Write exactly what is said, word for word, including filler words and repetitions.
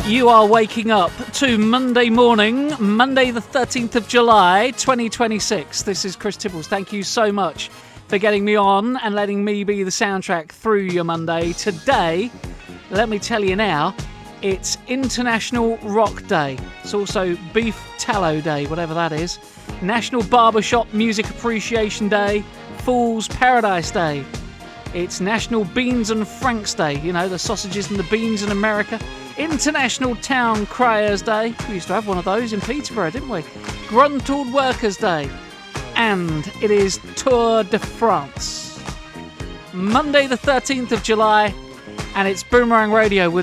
You are waking up to Monday morning, Monday the thirteenth of July, twenty twenty-six. This is Chris Tibbles. Thank you so much for getting me on and letting me be the soundtrack through your Monday. Today, let me tell you now, it's International Rock Day. It's also Beef Tallow Day, whatever that is. National Barbershop Music Appreciation Day. Fool's Paradise Day. It's National Beans and Franks Day. You know, the sausages and the beans in America. International Town Criers Day. We used to have one of those in Peterborough, didn't we? Gruntled Workers Day. And it is Tour de France. Monday the thirteenth of July, and it's Boomerang Radio with